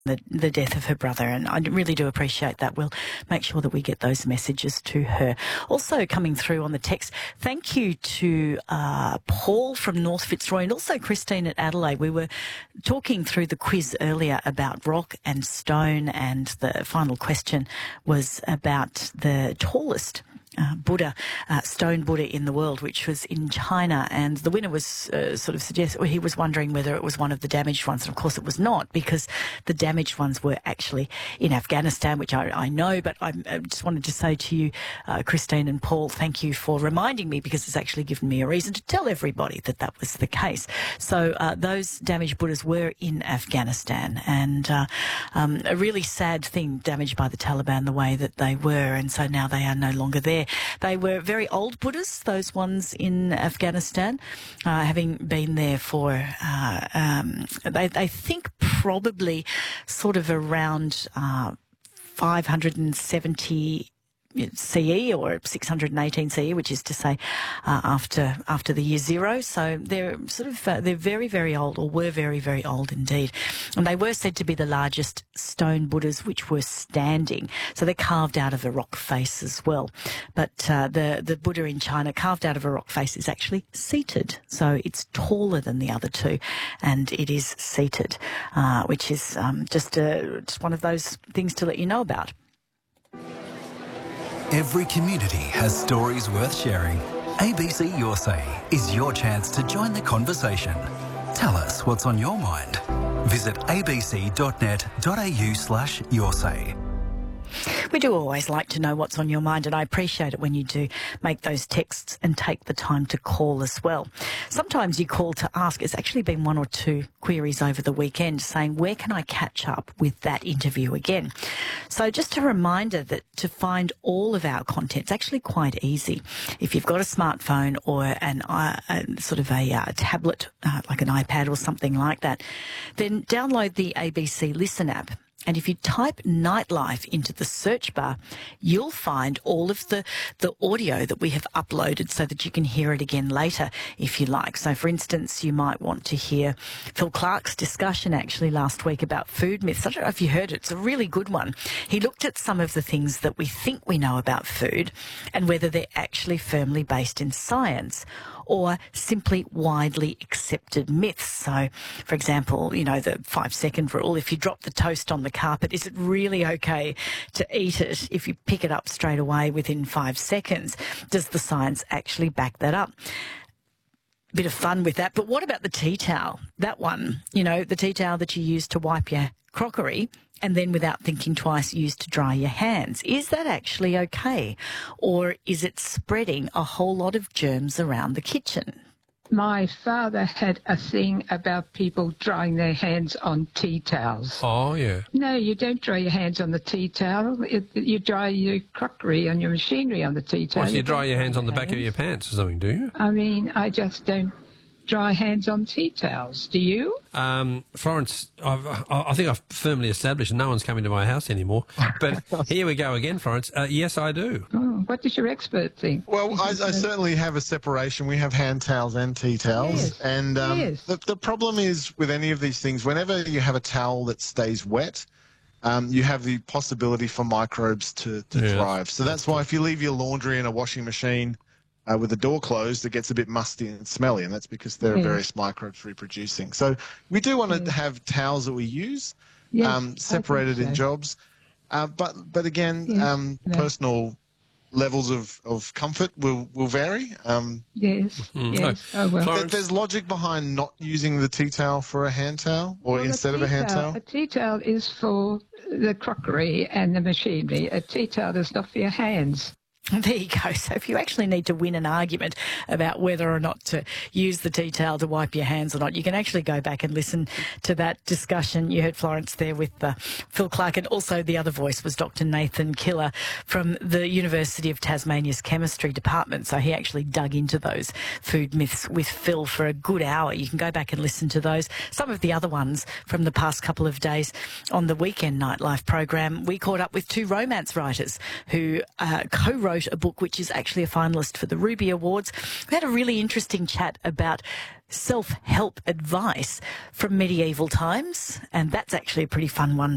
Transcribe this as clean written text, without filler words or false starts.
the death of her brother, and I really do appreciate that. We'll make sure that we get those messages to her. Also coming through on the text, thank you to Paul from North Fitzroy and also Christine at Adelaide. We were talking through the quiz earlier about rock and stone, and the final question was about the tallest Buddha, stone Buddha in the world, which was in China, and the winner was sort of he was wondering whether it was one of the damaged ones, and of course it was not, because the damaged ones were actually in Afghanistan, which I know, but I just wanted to say to you, Christine and Paul, thank you for reminding me, because it's actually given me a reason to tell everybody that that was the case. So those damaged Buddhas were in Afghanistan, and a really sad thing, damaged by the Taliban the way that they were, and so now they are no longer there. They were very old Buddhas, those ones in Afghanistan, having been there for, they think probably sort of around 570 CE or 618 CE, which is to say after the year zero. So they're sort of they're very, very old, or were very, very old indeed. And they were said to be the largest stone Buddhas which were standing. So they're carved out of a rock face as well. But the Buddha in China, carved out of a rock face, is actually seated. So it's taller than the other two, and it is seated, which is just one of those things to let you know about. Every community has stories worth sharing. ABC Your Say is your chance to join the conversation. Tell us what's on your mind. Visit abc.net.au/yoursay. We do always like to know what's on your mind, and I appreciate it when you do make those texts and take the time to call as well. Sometimes you call to ask. It's actually been one or two queries over the weekend saying, where can I catch up with that interview again? So just a reminder that to find all of our content is actually quite easy. If you've got a smartphone or a tablet, like an iPad or something like that, then download the ABC Listen app. And if you type Nightlife into the search bar, you'll find all of the audio that we have uploaded so that you can hear it again later if you like. So, for instance, you might want to hear Phil Clark's discussion actually last week about food myths. I don't know if you heard it. It's a really good one. He looked at some of the things that we think we know about food and whether they're actually firmly based in science or simply widely accepted myths. So, for example, you know, the 5-second rule, if you drop the toast on the carpet, is it really okay to eat it if you pick it up straight away within 5 seconds? Does the science actually back that up? Bit of fun with that. But what about the tea towel? That one, you know, the tea towel that you use to wipe your crockery and then without thinking twice use to dry your hands. Is that actually okay? Or is it spreading a whole lot of germs around the kitchen? My father had a thing about people drying their hands on tea towels. Oh, yeah. No, you don't dry your hands on the tea towel. You dry your crockery and your machinery on the tea towel. Well, so you dry your hands on the back of your pants or something, do you? I mean, I just don't dry hands on tea towels. Do you? Florence, I think I've firmly established no one's coming to my house anymore. But here we go again, Florence. Yes, I do. Oh, what does your expert think? Well, I certainly have a separation. We have hand towels and tea towels. Yes. And Yes. the problem is with any of these things, whenever you have a towel that stays wet, you have the possibility for microbes to thrive. So that's why if you leave your laundry in a washing machine with the door closed, it gets a bit musty and smelly, and that's because there are various microbes reproducing. So we do want to have towels that we use separated in jobs. But again, personal levels of comfort will vary. Yes. Oh, well. There's logic behind not using the tea towel for a hand towel instead of a hand towel. A tea towel is for the crockery and the machinery. A tea towel is not for your hands. There you go. So if you actually need to win an argument about whether or not to use the tea towel to wipe your hands or not, you can actually go back and listen to that discussion. You heard Florence there with Phil Clark, and also the other voice was Dr. Nathan Killer from the University of Tasmania's Chemistry Department. So he actually dug into those food myths with Phil for a good hour. You can go back and listen to those. Some of the other ones from the past couple of days on the Weekend Nightlife program, we caught up with two romance writers who co-wrote a book which is actually a finalist for the Ruby Awards. We had a really interesting chat about self-help advice from medieval times, and that's actually a pretty fun one